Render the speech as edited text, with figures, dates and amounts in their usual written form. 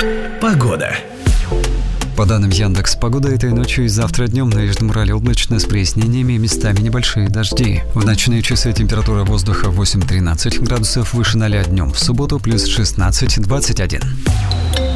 Погода. По данным Яндекс.Погода, этой ночью и завтра днем на Южном Урале облачно с прояснениями, местами небольшие дожди. В ночные часы температура воздуха 8-13 градусов, выше 0 днем. В субботу плюс 16-21.